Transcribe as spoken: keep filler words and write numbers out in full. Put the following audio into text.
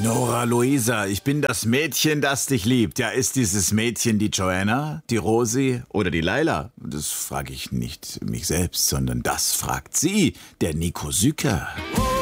Nora Luisa, ich bin das Mädchen, das dich liebt. Ja, ist dieses Mädchen die Joanna, die Rosi oder die Laila? Das frage ich nicht mich selbst, sondern das fragt sie, der Nico Süker.